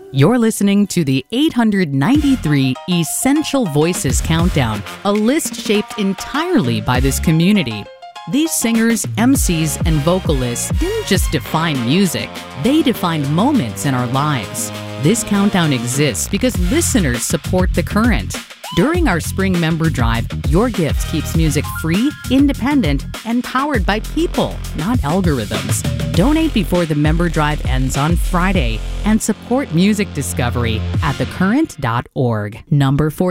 You're listening to the 893 Essential Voices Countdown, a list shaped entirely by this community. These singers, MCs, and vocalists didn't just define music, they defined moments in our lives. This countdown exists because listeners support The Current. During our spring member drive, your gift keeps music free, independent, and powered by people, not algorithms. Donate before the member drive ends on Friday and support music discovery at thecurrent.org. Number 4.